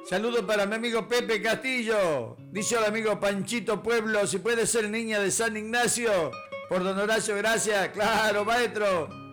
Saludo para mi amigo Pepe Castillo. Dice el amigo Panchito Pueblo, si puede ser niña de San Ignacio. Por don Horacio, gracias. Claro, maestro.